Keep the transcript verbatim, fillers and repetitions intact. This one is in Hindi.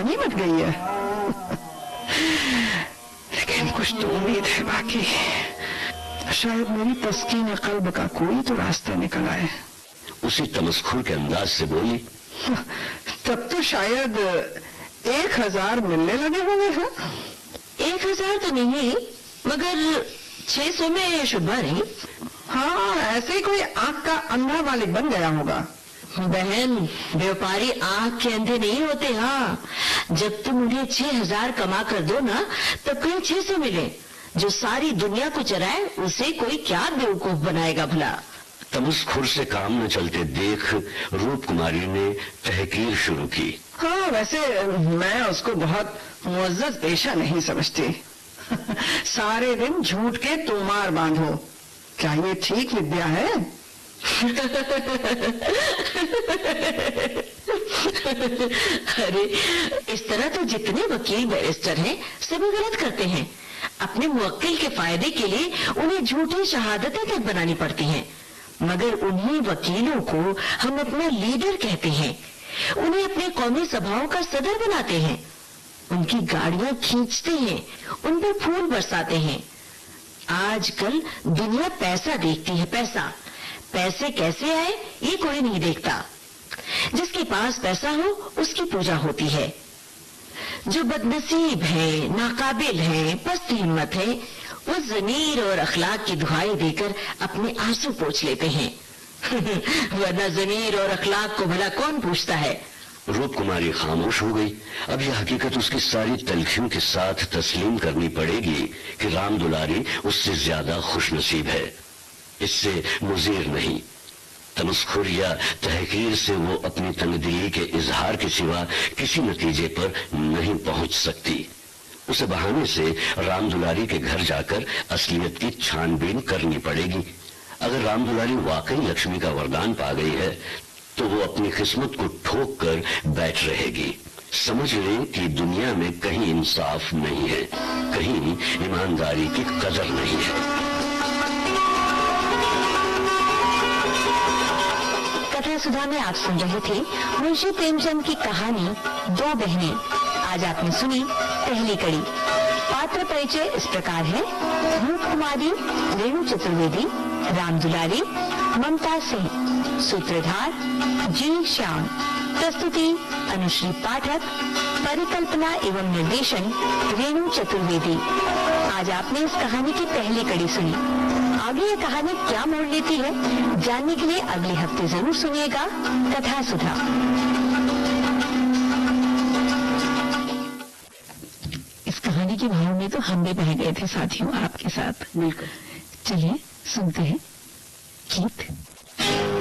जवानी मच गई है। लेकिन कुछ तो उम्मीद है बाकी। शायद मेरी तस्कीन कल्ब का कोई तो रास्ता निकल आए। उसी तमस्खुर के अंदाज से बोली। तब तो शायद एक हजार मिलने लगे होंगे। हाँ, एक हजार तो नहीं, मगर छह सौ में शुभा नहीं। हाँ, ऐसे ही कोई आंख का अंधा मालिक बन गया होगा। बहन, व्यापारी आंख के अंधे नहीं होते। हाँ, जब तुम उन्हें छह हजार कमा कर दो ना, तब कहीं छह सौ मिले। जो सारी दुनिया को चराए उसे कोई क्या बेवकूफ बनाएगा भला। तमस्खुर से काम न चलते देख रूप कुमारी ने तहकीर शुरू की। हाँ, वैसे मैं उसको बहुत मुअज्जज पेशा नहीं समझती। सारे दिन झूठ के तोमार बांधो, क्या ये ठीक विद्या है? अरे, इस तरह तो जितने वकील बैरिस्टर हैं सभी गलत करते हैं। अपने मुवक्किल के फायदे के लिए उन्हें झूठी शहादतें तक बनानी पड़ती हैं, मगर उन्हीं वकीलों को हम अपना लीडर कहते हैं। उन्हें अपने कौमी सभाओं का सदर बनाते हैं, उनकी गाड़ियां खींचते हैं, उन पर फूल बरसाते हैं। आजकल दुनिया पैसा देखती है, पैसा। पैसे कैसे आए ये कोई नहीं देखता। जिसके पास पैसा हो उसकी पूजा होती है। जो बदनसीब है, नाकाबिल है, पस्त हिम्मत है, वो ज़मीर और अखलाक की दुहाई देकर अपने आंसू पोंछ लेते हैं। वरना ज़मीर और अखलाक को भला कौन पूछता है? रूप कुमारी खामोश हो गई। अब यह हकीकत उसकी सारी तलखियों के साथ तस्लीम करनी पड़ेगी कि राम दुलारी उससे ज्यादा खुशनसीब है, इससे मुजीर नहीं। तमस्खुर या तहकीर से वो अपनी तंगदिली के इजहार के सिवा किसी नतीजे पर नहीं पहुंच सकती। उसे बहाने से राम दुलारी के घर जाकर असलियत की छानबीन करनी पड़ेगी। अगर राम दुलारी वाकई लक्ष्मी का वरदान पा गई है तो वो अपनी किस्मत को ठोक कर बैठ रहेगी। समझ लें कि दुनिया में कहीं इंसाफ नहीं है, कहीं ईमानदारी की कदर नहीं है। कथा सुधा में आप सुन रहे थे मुंशी प्रेमचंद की कहानी दो बहनें। आज आपने सुनी पहली कड़ी। पात्र परिचय इस प्रकार है: रूप कुमारी रेणु चतुर्वेदी, राम दुलारी ममता सिंह, सूत्रधार जी श्याम, प्रस्तुति अनुश्री पाठक, परिकल्पना एवं निर्देशन रेणु चतुर्वेदी। आज आपने इस कहानी की पहली कड़ी सुनी। आगे ये कहानी क्या मोड़ लेती है जानने के लिए अगले हफ्ते जरूर सुनिएगा कथा सुधा। इस कहानी के भाव में तो हम भी बह गए थे साथियों आपके साथ। बिल्कुल। चलिए सुनते हैं गीत।